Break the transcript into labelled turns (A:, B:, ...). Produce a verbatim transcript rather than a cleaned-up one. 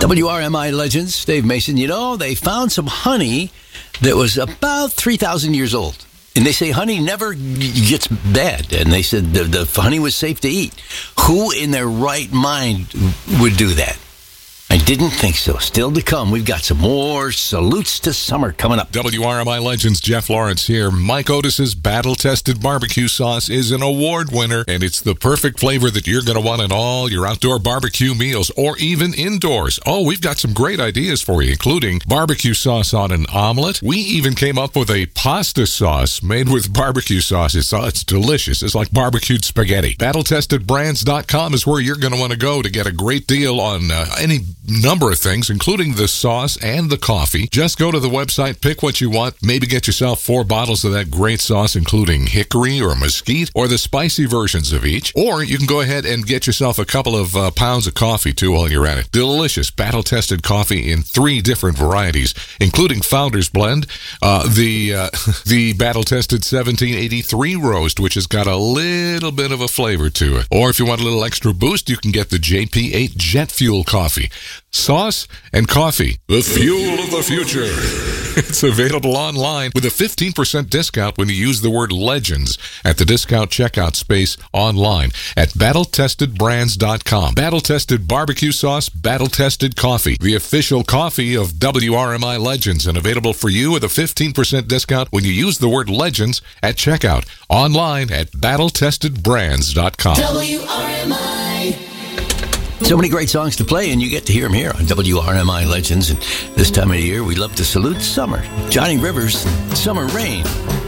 A: W R M I Legends, Dave Mason. You know, they found some honey that was about three thousand years old. And they say honey never gets bad. And they said the, the honey was safe to eat. Who in their right mind would do that? I didn't think so. Still to come, we've got some more salutes to summer coming up.
B: W R M I Legends, Jeff Lawrence here. Mike Otis's battle-tested barbecue sauce is an award winner, and it's the perfect flavor that you're going to want in all your outdoor barbecue meals, or even indoors. Oh, we've got some great ideas for you, including barbecue sauce on an omelet. We even came up with a pasta sauce made with barbecue sauce. It's, uh, it's delicious. It's like barbecued spaghetti. battle tested brands dot com is where you're going to want to go to get a great deal on uh, any number of things, including the sauce and the coffee. Just go to the website, pick what you want, maybe get yourself four bottles of that great sauce, including hickory or mesquite, or the spicy versions of each. Or you can go ahead and get yourself a couple of uh, pounds of coffee, too, while you're at it. Delicious, battle-tested coffee in three different varieties, including Founder's Blend, uh, the uh, the battle-tested seventeen eighty-three Roast, which has got a little bit of a flavor to it. Or if you want a little extra boost, you can get the J P eight Jet Fuel Coffee. Sauce and coffee, the fuel of the future. It's available online with a fifteen percent discount when you use the word Legends at the discount checkout space online at battle tested brands dot com. Battle-tested barbecue sauce, battle-tested coffee, the official coffee of W R M I Legends, and available for you with a fifteen percent discount when you use the word Legends at checkout online at battle tested brands dot com.
C: W R M I.
A: So many great songs to play, and you get to hear them here on W R M I Legends. And this time of the year, we love to salute summer. Johnny Rivers, Summer Rain.